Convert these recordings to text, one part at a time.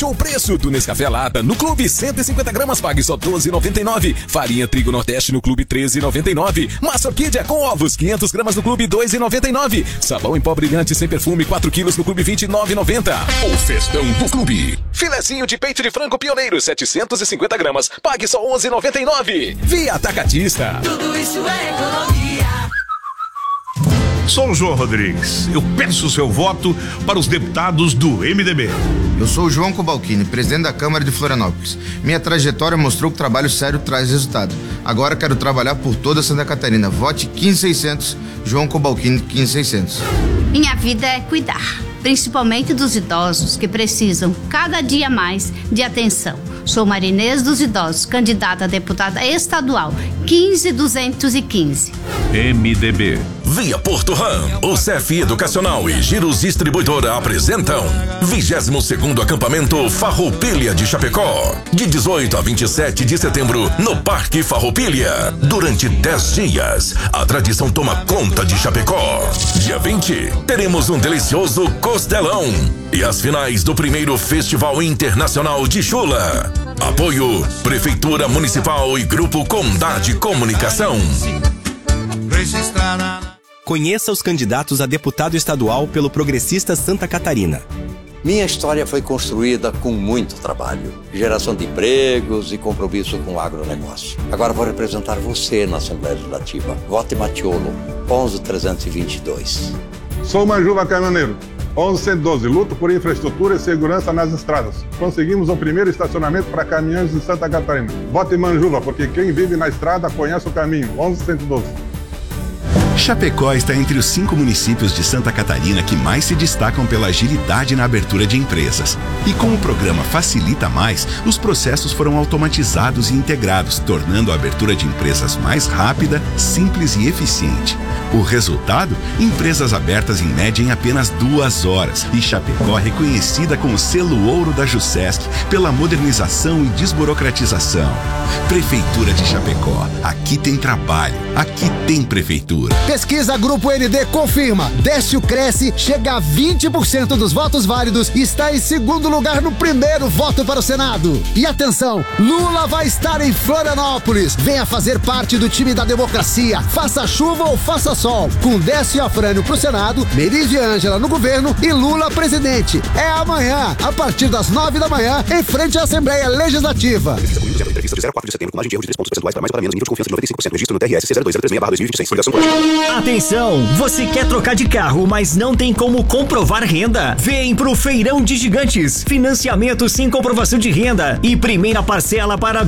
O preço do Nescafé Lata no Clube 150 gramas pague só R$12,99. Farinha Trigo Nordeste no Clube R$13,99. Massa Orquídea com ovos 500 gramas no Clube R$2,99. Sabão em pó brilhante sem perfume 4 quilos no Clube R$29,90. O festão do Clube. Filezinho de peito de frango Pioneiro 750 gramas pague só R$11,99. Via Atacadista. Tudo isso é economia. Sou o João Rodrigues. Eu peço o seu voto para os deputados do MDB. Eu sou o João Cobalcini, presidente da Câmara de Florianópolis. Minha trajetória mostrou que trabalho sério traz resultado. Agora quero trabalhar por toda Santa Catarina. Vote 15600, João Cobalcini 15600. Minha vida é cuidar, principalmente dos idosos que precisam cada dia mais de atenção. Sou Marinês dos Idosos, candidata a deputada estadual 15215. MDB. Via Porto Ram, o CEF Educacional e Giros Distribuidora apresentam 22º Acampamento Farroupilha de Chapecó, de 18 a 27 de setembro, no Parque Farroupilha. Durante 10 dias, a tradição toma conta de Chapecó. Dia 20, teremos um delicioso costelão e as finais do primeiro Festival Internacional de Chula. Apoio Prefeitura Municipal e Grupo Condade Comunicação. Conheça os candidatos a deputado estadual pelo Progressista Santa Catarina. Minha história foi construída com muito trabalho, geração de empregos e compromisso com o agronegócio. Agora vou representar você na Assembleia Legislativa. Vote Matiolo, 11322. Sou Manjuva Caminhoneiro, 11112. Luto por infraestrutura e segurança nas estradas. Conseguimos o primeiro estacionamento para caminhões de Santa Catarina. Vote Manjuva, porque quem vive na estrada conhece o caminho. 11112. Chapecó está entre os 5 municípios de Santa Catarina que mais se destacam pela agilidade na abertura de empresas. E com o programa Facilita Mais, os processos foram automatizados e integrados, tornando a abertura de empresas mais rápida, simples e eficiente. O resultado? Empresas abertas em média em apenas 2 horas. E Chapecó reconhecida com o selo ouro da Jusesc pela modernização e desburocratização. Prefeitura de Chapecó. Aqui tem trabalho. Aqui tem prefeitura. Pesquisa Grupo ND confirma. Décio Cresce chega a 20% dos votos válidos e está em segundo lugar no primeiro voto para o Senado. E atenção, Lula vai estar em Florianópolis. Venha fazer parte do time da democracia. Faça chuva ou faça sol. Com Décio e Afrânio pro Senado, Meire e Ângela no governo e Lula presidente. É amanhã, a partir das 9 da manhã, em frente à Assembleia Legislativa. Entrevista de 04 de setembro, com margem de erro de 3 pontos percentuais para mais ou para menos, nível de confiança de 95%. Registro no TRS C0236/2026. Coligação Correia. Atenção, você quer trocar de carro, mas não tem como comprovar renda? Vem pro Feirão de Gigantes. Financiamento sem comprovação de renda e primeira parcela para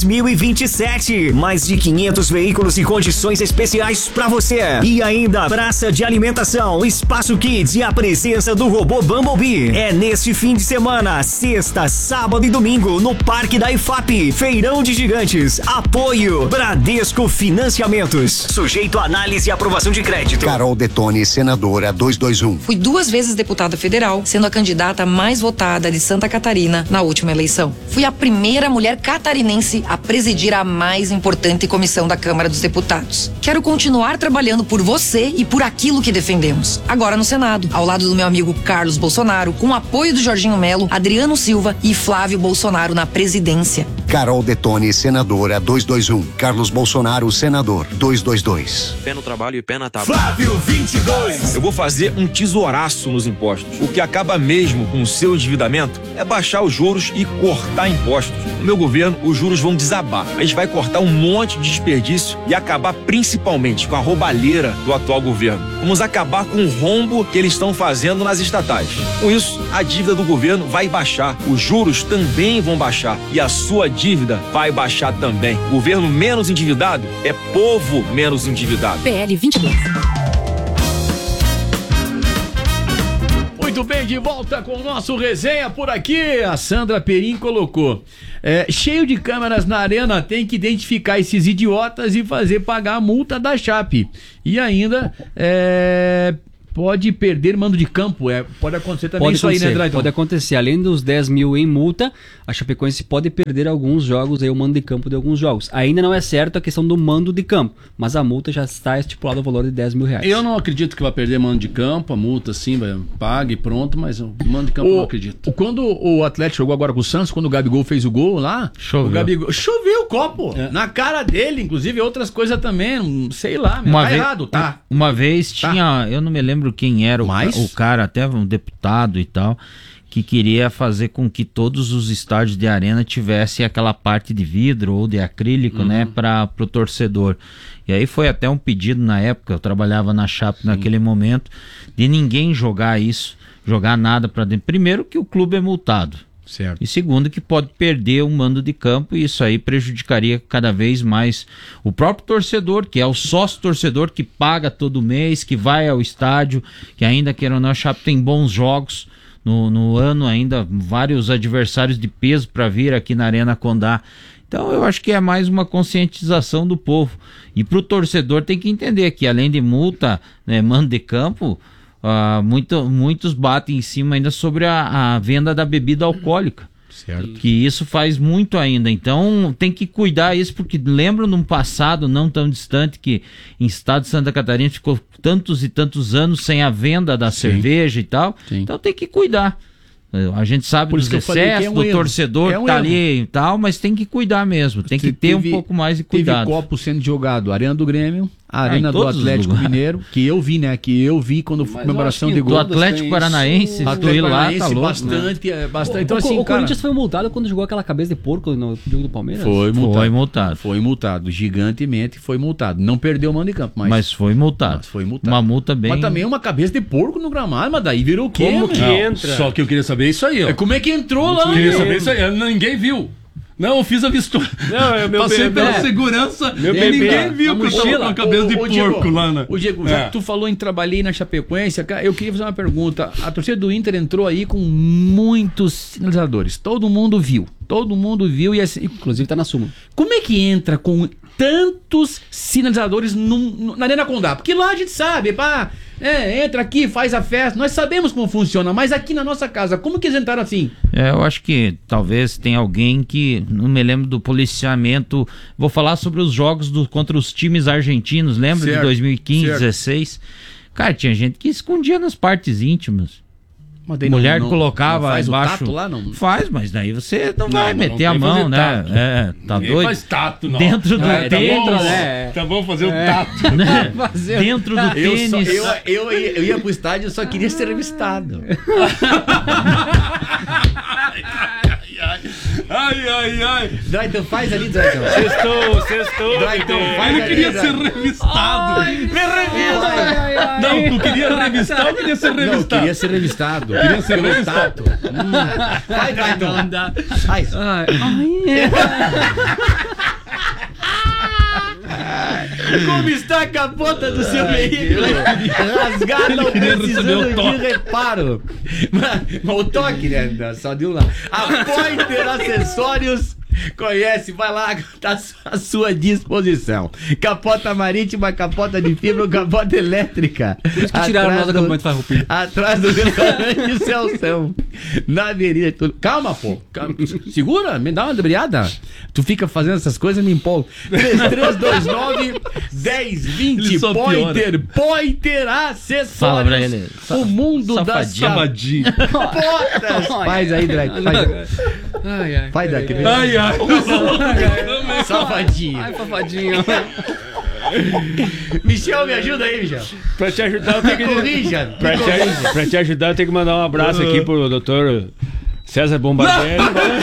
2027. Mais de 500 veículos e condições especiais para você. E ainda praça de alimentação, espaço kids e a presença do robô Bumblebee. É neste fim de semana, sexta, sábado e domingo, no Parque da IFAP. Feirão de Gigantes. Apoio Bradesco Financiamentos. Sujeito a análise e aprovação de crédito. Carol Detone, senadora 221. Fui 2 vezes deputada federal, sendo a candidata mais votada de Santa Catarina na última eleição. Fui a primeira mulher catarinense a presidir a mais importante comissão da Câmara dos Deputados. Quero continuar trabalhando por você e por aquilo que defendemos. Agora no Senado, ao lado do meu amigo Carlos Bolsonaro, com o apoio do Jorginho Melo, Adriano Silva e Flávio Bolsonaro na presidência. Carol Detone, senadora 221. Carlos Bolsonaro, senador 222. Pé no trabalho e pé na tábua. Flávio 22. Eu vou fazer um tesouraço nos impostos. O que acaba mesmo com o seu endividamento é baixar os juros e cortar impostos. No meu governo, os juros vão desabar. A gente vai cortar um monte de desperdício e acabar principalmente com a roubalheira do atual governo. Vamos acabar com o rombo que eles estão fazendo nas estatais. Com isso, a dívida do governo vai baixar, os juros também vão baixar e a sua dívida vai baixar também. Governo menos endividado é povo menos endividado. PL 22. Muito bem, de volta com o nosso resenha por aqui. A Sandra Perim colocou: cheio de câmeras na arena, tem que identificar esses idiotas e fazer pagar a multa da Chape. E ainda pode perder mando de campo. Pode acontecer também Pode isso acontecer, aí, né, Drayton? pode acontecer. Além dos 10 mil em multa, a Chapecoense pode perder alguns jogos, aí o mando de campo de alguns jogos. Ainda não é certo a questão do mando de campo, mas a multa já está estipulada o valor de 10 mil reais. Eu não acredito que vai perder mando de campo, a multa sim, paga e pronto, mas o mando de campo eu não acredito. Quando o Atlético jogou agora com o Santos, quando o Gabigol fez o gol lá, Choveu. O Gabigol choveu o copo na cara dele, inclusive outras coisas também, sei lá, errado, tá? Uma vez tinha, eu não me lembro quem era o cara, até um deputado e tal, que queria fazer com que todos os estádios de arena tivessem aquela parte de vidro ou de acrílico, né, para o torcedor. E aí foi até um pedido na época, eu trabalhava na Chape naquele momento, de ninguém jogar nada para dentro. Primeiro que o clube é multado. Certo. E segundo que pode perder o mando de campo, e isso aí prejudicaria cada vez mais o próprio torcedor, que é o sócio torcedor que paga todo mês, que vai ao estádio, que ainda queira ou não, a Chape tem bons jogos no ano ainda, vários adversários de peso para vir aqui na Arena Condá. Então eu acho que é mais uma conscientização do povo, e pro torcedor tem que entender que além de multa, né, mando de campo, muitos batem em cima ainda sobre a venda da bebida alcoólica. Certo. Que isso faz muito ainda. Então tem que cuidar isso, porque lembro num passado não tão distante que em estado de Santa Catarina ficou tantos e tantos anos sem a venda da cerveja e tal. Sim. Então tem que cuidar. A gente sabe dos excessos do torcedor que tá ali e tal, mas tem que cuidar mesmo. Tem que ter um pouco mais de cuidado. Teve copo sendo jogado, Arena do Grêmio, a Arena do Atlético Mineiro, que eu vi, né? Que eu vi quando foi comemoração de gol. Do Atlético Paranaense, Atlético lá, tá louco, bastante. Então, assim, o Corinthians foi multado quando jogou aquela cabeça de porco no jogo do Palmeiras? Foi multado, gigantemente foi multado. Não perdeu o mando de campo, mas foi multado. Uma multa bem... Mas também uma cabeça de porco no gramado, mas daí virou o quê? Como que entra? Só que eu queria saber isso aí, ó. Como é que entrou lá? Eu queria saber isso aí, ninguém viu. Não, eu fiz a vistoria. Passei pela segurança e ninguém viu que eu tava com a cabeça de porco lá, né? O Diego, já que tu falou em trabalhei na Chapecoense, eu queria fazer uma pergunta. A torcida do Inter entrou aí com muitos sinalizadores. Todo mundo viu e assim, inclusive tá na súmula. Como é que entra com tantos sinalizadores na Arena Condá? Porque lá a gente sabe, entra aqui, faz a festa, nós sabemos como funciona, mas aqui na nossa casa, como que eles entraram assim? Eu acho que talvez tenha alguém que, não me lembro do policiamento, vou falar sobre os jogos contra os times argentinos, lembra de 2015, 2016? Cara, tinha gente que escondia nas partes íntimas. Mulher colocava faz embaixo. O tato lá, não? Faz, mas daí você não vai meter a mão, né? Tato. Tá Ninguém doido? faz tato, não. Dentro do tênis. Tá bom fazer o tato. Dentro do tênis. Eu ia pro estádio, eu só queria ser revistado. Ai. Drayton, faz ali, Drayton. Sextou. Drayton, faz ele queria ser revistado. Me revista. Não, tu queria revistar ou queria ser revistado? Não, queria ser revistado. Queria ser revistado. Vai, Drayton. Faz. Como está a capota do seu veículo? Rasgada ou precisando de reparo? Mas o toque, né? Só de um lado. A Pointer Acessórios conhece, vai lá, tá à sua disposição. Capota marítima, capota de fibra ou capota elétrica. Por isso que tiraram nós do acampamento Farroupilha. Atrás do restaurante Celção. Na avenida. Calma, pô. Segura, me dá uma debriada. Tu fica fazendo essas coisas, me empolgo. 3329-1020. Pointer Acessórios. Fala pra ele. O mundo da safadinho. Potas. Faz aí, Drake. Faz daquele. Ai. Safadinho. Ai, safadinho. Michel, me ajuda aí, Michel. Pra te ajudar, eu tenho que... Corrija. Pra te ajudar, eu tenho que mandar um abraço aqui pro doutor César Bombardelli.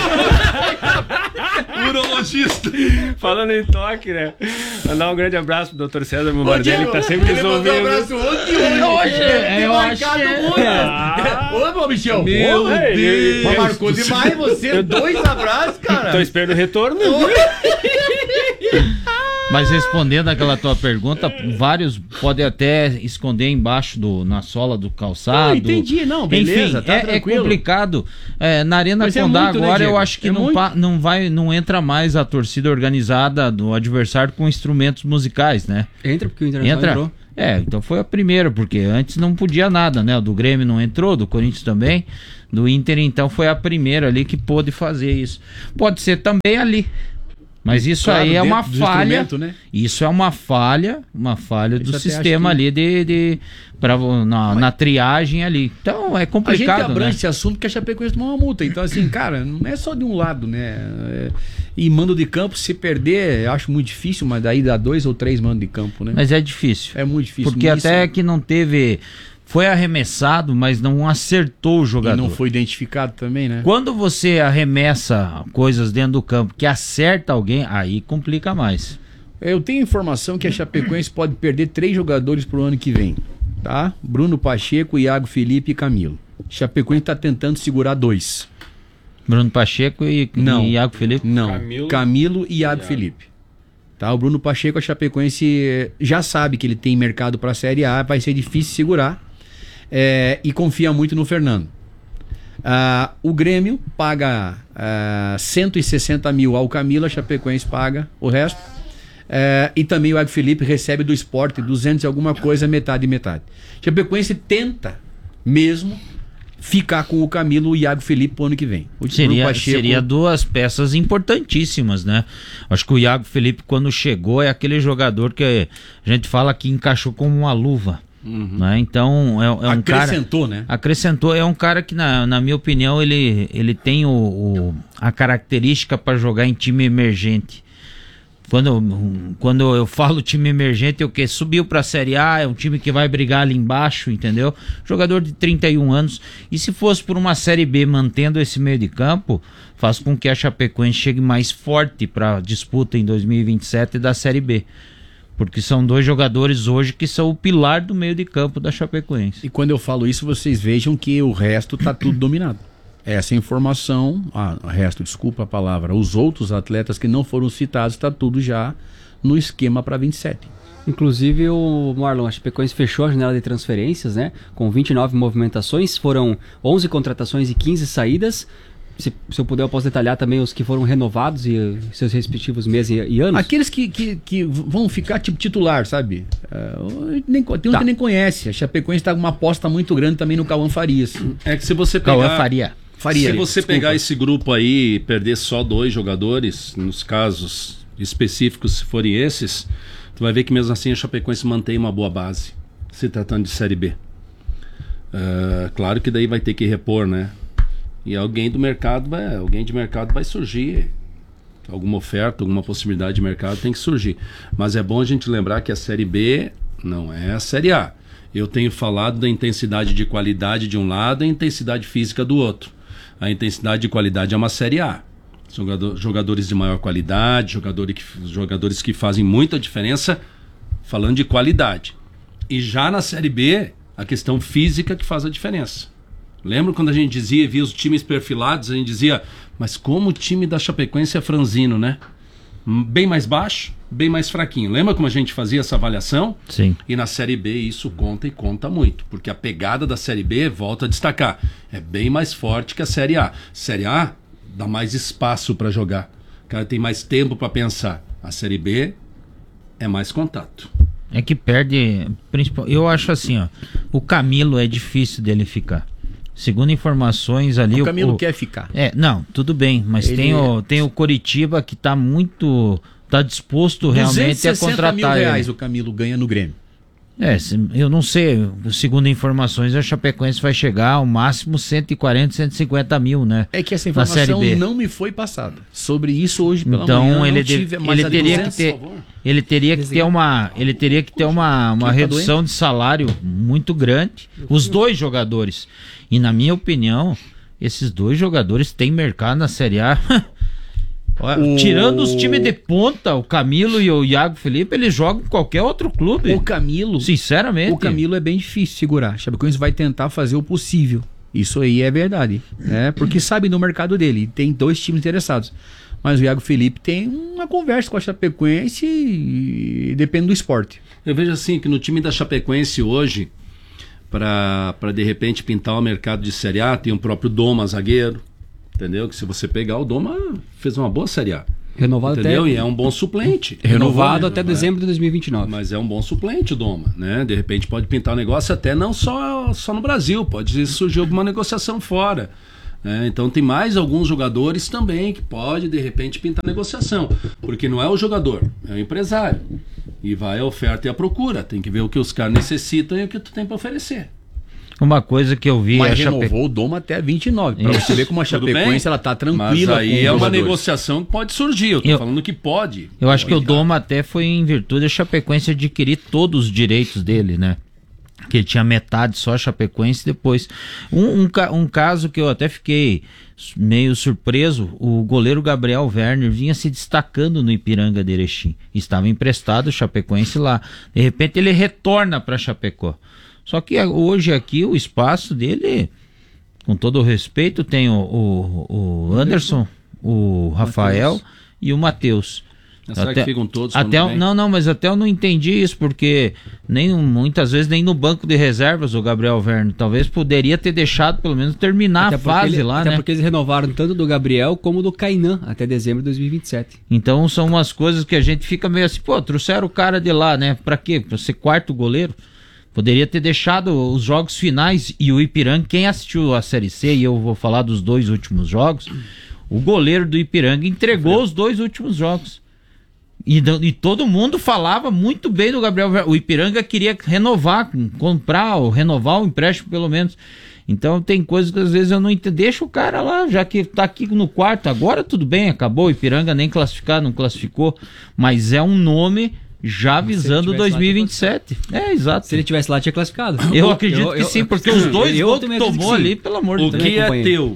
Urologista. Falando em toque, né? Mandar um grande abraço pro Dr. César Bombardelli, que tá sempre nos ouvindo. Um abraço hoje. Eu marcado muito. Ô, Michel. Meu Deus. Mas marcou demais você. 2 abraços, cara. Tô esperando o retorno. Mas respondendo aquela tua pergunta, vários podem até esconder embaixo na sola do calçado. Entendi, não, beleza, enfim, tá é complicado. Na Arena Condá agora, eu acho que não entra mais a torcida organizada do adversário com instrumentos musicais, né? Entra, porque o Internacional Então foi a primeira, porque antes não podia nada, né? O do Grêmio não entrou, do Corinthians também, do Inter, então foi a primeira ali que pôde fazer isso. Pode ser também ali. Mas isso aí é uma falha, né? Isso é uma falha do sistema ali na triagem ali. Então é complicado. A gente abrange esse assunto porque a Chapecoense tomou uma multa. Então assim, cara, não é só de um lado, né? E mando de campo, se perder, eu acho muito difícil, mas daí dá 2 ou 3 mandos de campo, né? Mas é difícil. É muito difícil. Porque até que não teve... Foi arremessado, mas não acertou o jogador. E não foi identificado também, né? Quando você arremessa coisas dentro do campo que acerta alguém, aí complica mais. Eu tenho informação que a Chapecoense pode perder 3 jogadores pro ano que vem, tá? Bruno Pacheco, Iago Felipe e Camilo. Chapecoense tá tentando segurar 2. Bruno Pacheco e Iago Felipe? Não, Camilo e Iago Felipe. Tá? O Bruno Pacheco, a Chapecoense já sabe que ele tem mercado para a Série A, vai ser difícil segurar. E confia muito no Fernando. O Grêmio paga 160 mil ao Camilo, a Chapecoense paga o resto. E também o Iago Felipe recebe do Sport 200 e alguma coisa, metade e metade. Chapecoense tenta mesmo ficar com o Camilo e o Iago Felipe pro ano que vem. Seria 2 peças importantíssimas, né? Acho que o Iago Felipe, quando chegou, é aquele jogador que a gente fala que encaixou como uma luva. Né? Então é um acrescentou, cara, né? Acrescentou, é um cara que na minha opinião ele tem a característica para jogar em time emergente. Quando eu falo time emergente, é o que subiu para a Série A, é um time que vai brigar ali embaixo, entendeu? Jogador de 31 anos, e se fosse por uma Série B mantendo esse meio de campo, faz com que a Chapecoense chegue mais forte para a disputa em 2027 da Série B. Porque são 2 jogadores hoje que são o pilar do meio de campo da Chapecoense. E quando eu falo isso, vocês vejam que o resto tá tudo dominado. Essa informação, desculpa a palavra, os outros atletas que não foram citados, tá tudo já no esquema para 27. Inclusive o Marlon, a Chapecoense fechou a janela de transferências, né? Com 29 movimentações, foram 11 contratações e 15 saídas. Se eu puder, eu posso detalhar também os que foram renovados e seus respectivos meses e anos. Aqueles que vão ficar tipo titular, sabe? Tem um que nem conhece. A Chapecoense está com uma aposta muito grande também no Cauã Farias. É que se você pegar... Faria. Se você pegar esse grupo aí e perder só 2 jogadores, nos casos específicos, se forem esses, tu vai ver que mesmo assim a Chapecoense mantém uma boa base, se tratando de Série B. Claro que daí vai ter que repor, né? E alguém de mercado vai surgir. Alguma oferta, alguma possibilidade de mercado tem que surgir. Mas é bom a gente lembrar que a Série B não é a Série A. Eu tenho falado da intensidade de qualidade de um lado e a intensidade física do outro. A intensidade de qualidade é uma Série A. São jogadores de maior qualidade, jogadores que fazem muita diferença, falando de qualidade. E já na Série B, a questão física que faz a diferença. Lembra quando a gente via os times perfilados, a gente dizia, mas como o time da Chapecoense é franzino, né? Bem mais baixo, bem mais fraquinho. Lembra como a gente fazia essa avaliação? Sim. E na Série B isso conta e conta muito, porque a pegada da Série B, volta a destacar, é bem mais forte que a Série A. Série A dá mais espaço para jogar, o cara tem mais tempo para pensar. A Série B é mais contato. É que perde, eu acho assim, ó, o Camilo é difícil dele ficar. Segundo informações ali... O Camilo quer ficar. Não, tudo bem, mas tem o Coritiba que tá disposto realmente a contratar R$260 mil o Camilo ganha no Grêmio. Eu não sei, segundo informações, a Chapecoense vai chegar ao máximo 140, 150 mil, né? É que essa informação não me foi passada. Sobre isso hoje pela manhã ele teria que ter uma redução de salário muito grande. Os 2 jogadores. E na minha opinião, esses 2 jogadores têm mercado na Série A. Tirando os times de ponta, o Camilo e o Iago Felipe, eles jogam em qualquer outro clube. O Camilo, sinceramente, o Camilo é bem difícil segurar. Chapecoense vai tentar fazer o possível. Isso aí é verdade, né? Porque sabe no mercado dele, tem 2 times interessados. Mas o Iago Felipe tem uma conversa com a Chapecoense e depende do esporte. Eu vejo assim que no time da Chapecoense hoje, para de repente pintar o mercado de Série A, tem o próprio Doma, zagueiro. Entendeu? Que se você pegar o Doma, fez uma boa Série A. Renovado entendeu? até... E é um bom suplente. Renovado até dezembro de 2029. Mas é um bom suplente o Doma, né? De repente pode pintar um negócio até não só no Brasil, pode surgir alguma negociação fora. Então tem mais alguns jogadores também que pode de repente pintar negociação, porque não é o jogador, é o empresário. E vai a oferta e a procura, tem que ver o que os caras necessitam e o que tu tem para oferecer. Uma coisa que eu vi... Mas renovou o Doma até 29, para você ver como a Chapecoense ela tá tranquila. Mas aí é uma negociação que pode surgir, eu tô falando que pode. Eu acho que o Doma até foi em virtude da Chapecoense adquirir todos os direitos dele, né? Que ele tinha metade só a Chapecoense depois. Um caso que eu até fiquei meio surpreso, o goleiro Gabriel Werner vinha se destacando no Ipiranga de Erechim. Estava emprestado o Chapecoense lá. De repente ele retorna para Chapecó. Só que hoje aqui o espaço dele, com todo o respeito, tem o Anderson, o Rafael e o Matheus. Será que ficam todos mas até eu não entendi isso, porque muitas vezes nem no banco de reservas o Gabriel Werner, talvez poderia ter deixado pelo menos terminar a fase lá, né? Até porque eles renovaram tanto do Gabriel como do Kainan até dezembro de 2027. Então são umas coisas que a gente fica meio assim, trouxeram o cara de lá, né? Pra quê? Pra ser quarto goleiro? Poderia ter deixado os jogos finais. E o Ipiranga, quem assistiu a Série C, e eu vou falar dos 2 últimos jogos, o goleiro do Ipiranga entregou os 2 últimos jogos. E todo mundo falava muito bem do Gabriel. O Ipiranga queria renovar o empréstimo pelo menos. Então tem coisas que às vezes eu não entendo. Deixa o cara lá, já que tá aqui no quarto. Agora tudo bem, acabou. O Ipiranga nem não classificou. Mas é um nome já visando 2027. Exato. Se ele tivesse lá, tinha classificado. Eu acredito que sim, porque os 2 gols que tomou ali, pelo amor de Deus. O que é teu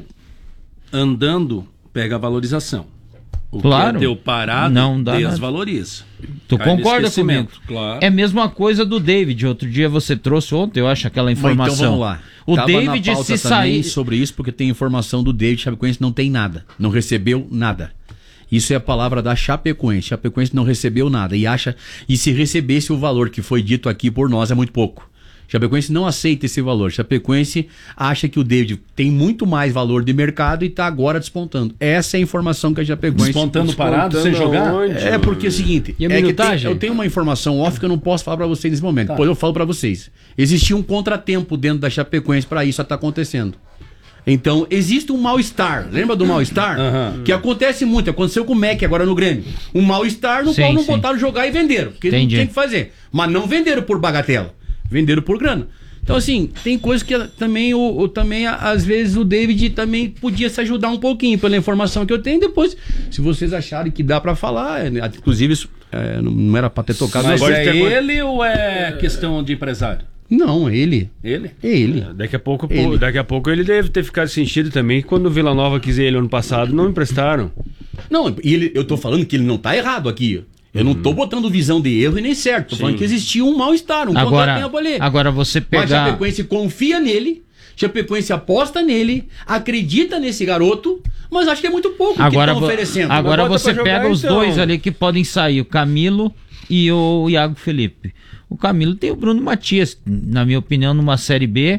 andando, pega a valorização. O claro, que é teu parado, não dá desvaloriza. Tu concorda comigo? Claro. É a mesma coisa do David. Outro dia você trouxe ontem, eu acho, aquela informação. Então vamos lá. O Tava David na pauta se sair sobre isso, porque tem informação do David. Chapecoense não tem nada, não recebeu nada. Isso é a palavra da Chapecoense. Chapecoense não recebeu nada e se recebesse o valor que foi dito aqui por nós é muito pouco. Chapecoense não aceita esse valor. Chapecoense acha que o David tem muito mais valor de mercado e está agora despontando. Essa é a informação que a Chapecoense... Despontando parado, sem jogar? É porque é o seguinte, eu tenho uma informação off que eu não posso falar para vocês nesse momento. Depois eu falo para vocês. Existia um contratempo dentro da Chapecoense para isso estar acontecendo. Então, existe um mal-estar. Lembra do mal-estar? Que acontece muito. Aconteceu com o MEC agora no Grêmio. Um mal-estar no qual não botaram jogar e venderam. Porque não tem que fazer. Mas não venderam por bagatela. Venderam por grana. Então, assim, tem coisas que também, às vezes, o David também podia se ajudar um pouquinho pela informação que eu tenho. Depois, se vocês acharem que dá pra falar, inclusive, isso não era pra ter tocado. Mas ele ou é questão de empresário? Não, ele. Ele? Ele. Daqui a pouco ele deve ter ficado sentido também. Quando o Vila Nova quis ele ano passado, não emprestaram. Não, eu tô falando que ele não tá errado aqui. Eu não tô botando visão de erro e nem certo. Tô falando que existia um mal-estar, contratempo ali. Agora você pegar... Mas a Chapecoense confia nele, Chapecoense aposta nele, acredita nesse garoto, mas acho que é muito pouco que estão oferecendo. Agora você pega os dois ali que podem sair, o Camilo e o Iago Felipe. O Camilo tem o Bruno Matias, na minha opinião, numa Série B,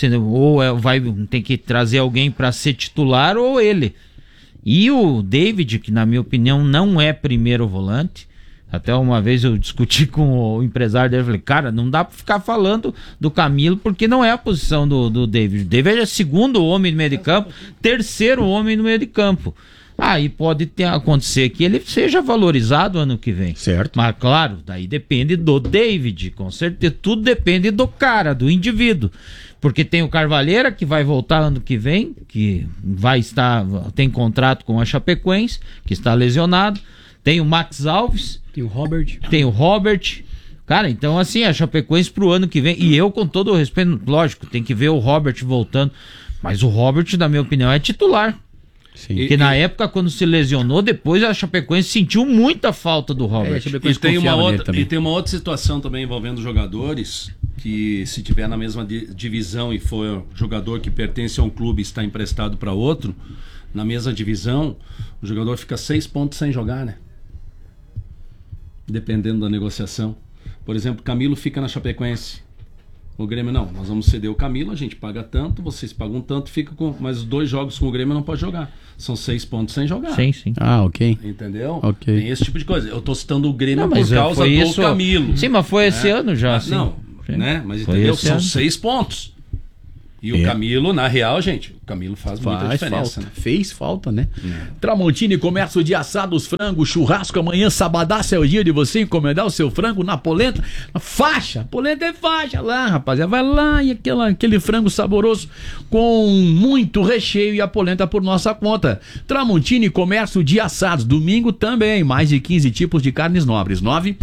tem que trazer alguém para ser titular ou ele. E o David, que na minha opinião não é primeiro volante. Até uma vez eu discuti com o empresário dele, falei, cara, não dá pra ficar falando do Camilo porque não é a posição do David. O David é segundo homem no meio de campo, terceiro homem no meio de campo. Aí pode acontecer que ele seja valorizado ano que vem. Certo. Mas claro, daí depende do David, com certeza. Tudo depende do cara, do indivíduo. Porque tem o Carvalheira, que vai voltar ano que vem, que tem contrato com a Chapecoense, que está lesionado. Tem o Max Alves. Tem o Robert. Cara, então assim, a Chapecoense pro ano que vem, e eu com todo o respeito, lógico, tem que ver o Robert voltando, mas o Robert, na minha opinião, é titular. Sim. Porque na época, quando se lesionou, depois a Chapecoense sentiu muita falta do Robert. E tem uma outra situação também envolvendo jogadores, que se tiver na mesma divisão e for jogador que pertence a um clube e está emprestado para outro, na mesma divisão, o jogador fica 6 pontos sem jogar, né? Dependendo da negociação. Por exemplo, Camilo fica na Chapecoense. O Grêmio não, nós vamos ceder o Camilo, a gente paga tanto, vocês pagam tanto, fica com. Mas 2 jogos com o Grêmio não pode jogar. São 6 pontos sem jogar. Sim. Ah, ok. Entendeu? Ok. Tem esse tipo de coisa. Eu tô citando o Grêmio Não, por causa do Camilo. Sim, mas foi esse ano já. Sim. Não, né? Mas entendeu? São 6 pontos. E o Camilo, na real, gente, o Camilo faz muita diferença. Falta. Né? Fez falta, né? Tramontini, comércio de assados, frango, churrasco. Amanhã, sabadaço, é o dia de você encomendar o seu frango na polenta. Faixa, polenta é faixa lá, rapaziada. Vai lá e aquele frango saboroso com muito recheio e a polenta por nossa conta. Tramontini, comércio de assados. Domingo também, mais de 15 tipos de carnes nobres.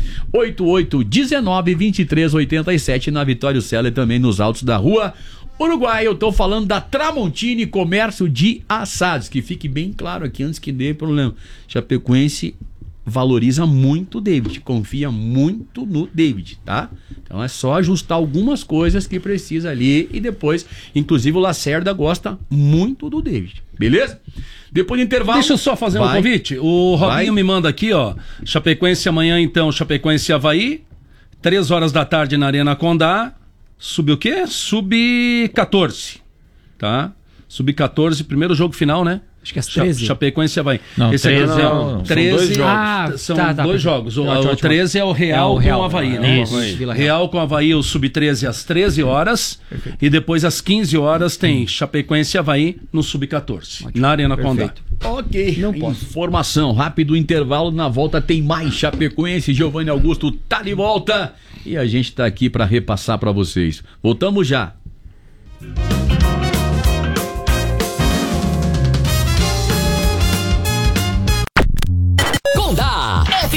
988-19-2387 na Vitório Sela e também nos altos da rua Uruguai. Eu tô falando da Tramontini Comércio de Assados, que fique bem claro aqui antes que dê problema. Chapecoense valoriza muito o David, confia muito no David, tá? Então é só ajustar algumas coisas que precisa ali e depois, inclusive o Lacerda gosta muito do David, beleza? Depois do intervalo... Deixa eu só fazer um convite. O Robinho me manda aqui, ó, Chapecoense amanhã então, Chapecoense e Avaí, 3 horas da tarde na Arena Condá. Sub o quê? Sub-14, tá? Sub-14, primeiro jogo final, né? Acho que é 13. Chapecoense e Avaí. Não, esse 13 aqui não. 13 são 2 jogos. O 13 é o Real com o Avaí, né? Isso. Real com o Avaí, o Sub-13 às 13 horas. Perfeito. E depois às 15 horas tem Chapecoense e Avaí no Sub-14, na Arena Condá. Ok, não posso. Informação, rápido intervalo, na volta tem mais Chapecoense. Giovanni Augusto tá de volta e a gente tá aqui para repassar para vocês. Voltamos já.